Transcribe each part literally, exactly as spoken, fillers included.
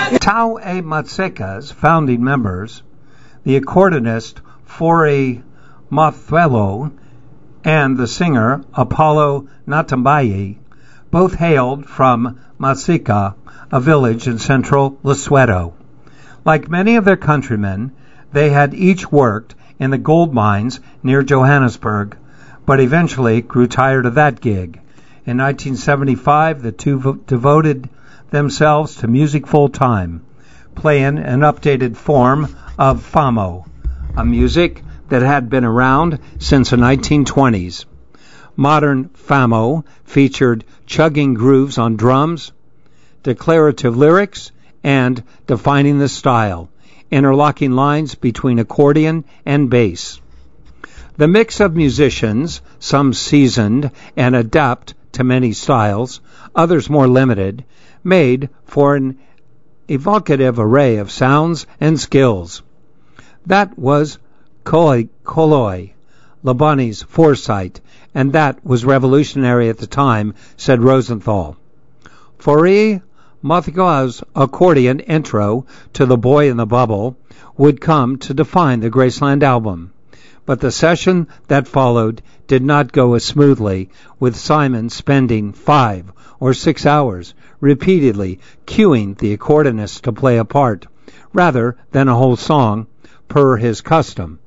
Tau e Matseka's founding members, the accordionist Fori Mothuelo and the singer Apollo Natambayi, both hailed from Matseka, a village in central Lesotho. Like many of their countrymen, they had each worked in the gold mines near Johannesburg, but eventually grew tired of that gig. In nineteen seventy-five, the two vo- devoted themselves to music full-time, playing an updated form of famo, a music that had been around since the nineteen twenties. Modern famo featured chugging grooves on drums, declarative lyrics, and defining the style, interlocking lines between accordion and bass. The mix of musicians, some seasoned and adept to many styles, others more limited, made for an evocative array of sounds and skills. That was Koloi, Koloi, Labani's foresight, and that was revolutionary at the time, said Rosenthal. Fori Mothuelo's accordion intro to The Boy in the Bubble would come to define the Graceland album. But the session that followed did not go as smoothly, with Simon spending five or six hours repeatedly cueing the accordionist to play a part, rather than a whole song, per his custom.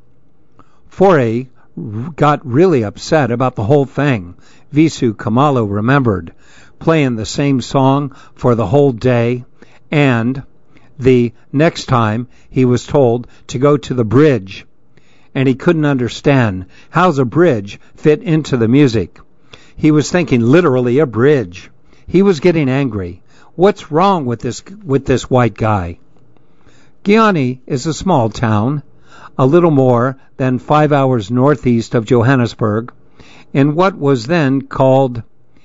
Fori got really upset about the whole thing, Visu Khumalo remembered, playing the same song for the whole day, and the next time he was told to go to the bridge, and he couldn't understand how's a bridge fit into the music. He was thinking literally a bridge. He was getting angry. What's wrong with this with this white guy? Giani is a small town, a little more than five hours northeast of Johannesburg, in what was then called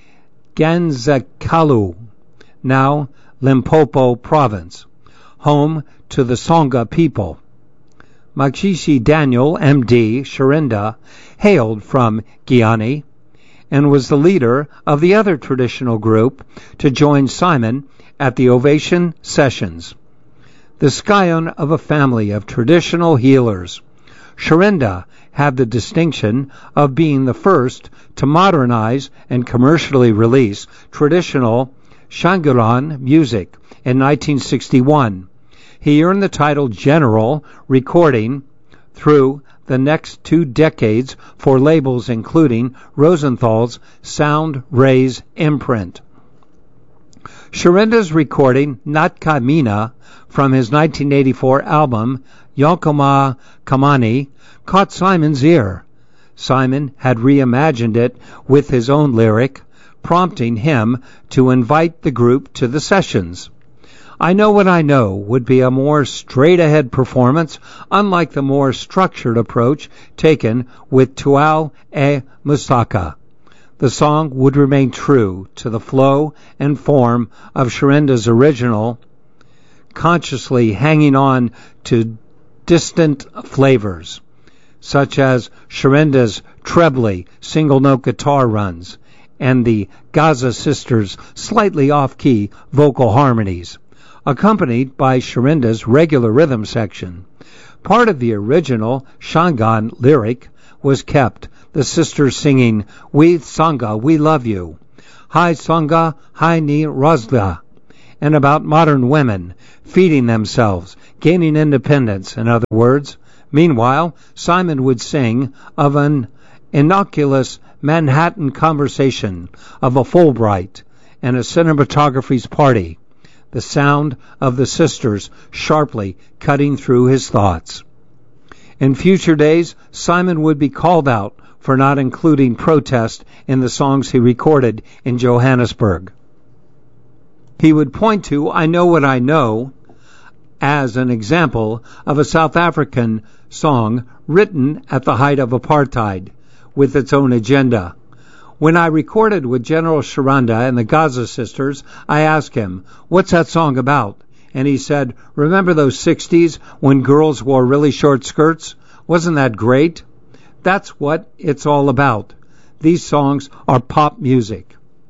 Ganzakalu, now Limpopo province, home to the Songa people. Makshishi Daniel, M D, Sharinda, hailed from Giani and was the leader of the other traditional group to join Simon at the Ovation Sessions. The scion of a family of traditional healers, Sharinda had the distinction of being the first to modernize and commercially release traditional Shangaran music in nineteen sixty-one. He earned the title General, recording through the next two decades for labels including Rosenthal's Sound Rays imprint. Sharinda's recording Nat Kamina from his nineteen eighty-four album Yonkoma Kamani caught Simon's ear. Simon had reimagined it with his own lyric, prompting him to invite the group to the sessions. I Know What I Know would be a more straight-ahead performance, unlike the more structured approach taken with Tuau e Musaka. The song would remain true to the flow and form of Sharinda's original, consciously hanging on to distant flavors, such as Sharinda's trebly single-note guitar runs and the Gaza sisters' slightly off-key vocal harmonies, accompanied by Sharinda's regular rhythm section. Part of the original Shangan lyric was kept, the sisters singing, "We Sangha, we love you," "Hi Sangha, hi ni Rosla," and about modern women feeding themselves, gaining independence, in other words. Meanwhile, Simon would sing of an innocuous Manhattan conversation, of a Fulbright, and a cinematography's party, the sound of the sisters sharply cutting through his thoughts. In future days, Simon would be called out for not including protest in the songs he recorded in Johannesburg. He would point to I Know What I Know as an example of a South African song written at the height of apartheid, with its own agenda. When I recorded with General Sharinda and the Gaza sisters, I asked him, "What's that song about?" And he said, "Remember those sixties when girls wore really short skirts? Wasn't that great?" That's what it's all about. These songs are pop music.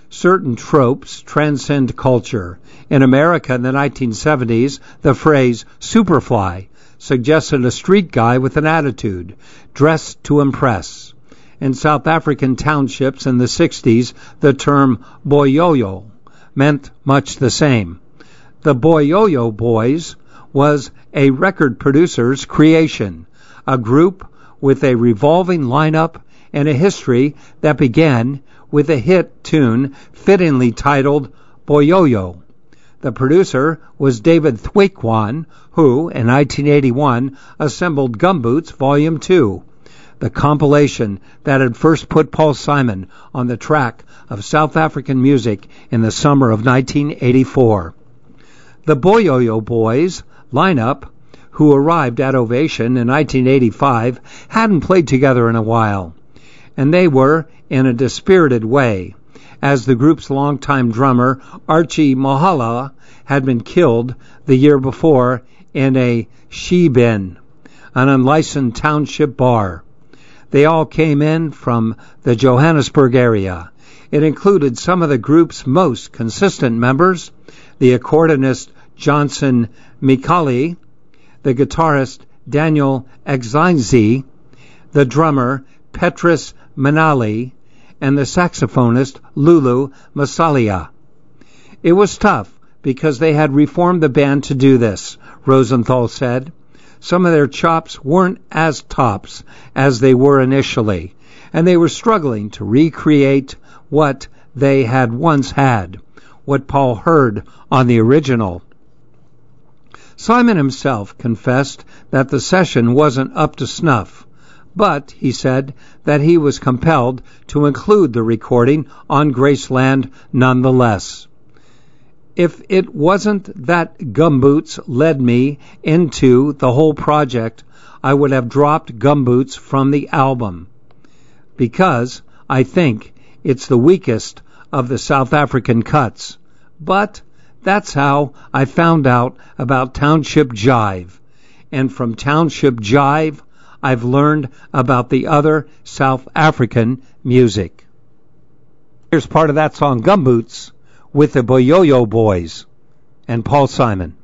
Certain tropes transcend culture. In America in the nineteen seventies, the phrase superfly suggested a street guy with an attitude, dressed to impress. In South African townships in the sixties, the term boyoyo meant much the same. The Boyoyo Boys was a record producer's creation, a group with a revolving lineup and a history that began with a hit tune fittingly titled Boyoyo. The producer was David Thwaikwaan, who, in nineteen eighty-one, assembled Gumboots Volume two, the compilation that had first put Paul Simon on the track of South African music in the summer of nineteen eighty-four. The Boyoyo Boys lineup, who arrived at Ovation in nineteen eighty-five, hadn't played together in a while, and they were in a dispirited way, as the group's longtime drummer, Archie Mohala, had been killed the year before in a she-bin, an unlicensed township bar. They all came in from the Johannesburg area. It included some of the group's most consistent members, the accordionist Johnson Mikali, the guitarist Daniel Exinzi, the drummer Petrus Manali, and the saxophonist Lulu Masalia. It was tough because they had reformed the band to do this, Rosenthal said. Some of their chops weren't as tops as they were initially, and they were struggling to recreate what they had once had, what Paul heard on the original. Simon himself confessed that the session wasn't up to snuff, but he said that he was compelled to include the recording on Graceland nonetheless. If it wasn't that Gumboots led me into the whole project, I would have dropped Gumboots from the album, because I think it's the weakest of the South African cuts. But that's how I found out about Township Jive. And from Township Jive, I've learned about the other South African music. Here's part of that song, Gumboots, with the Boyoyo Boys and Paul Simon.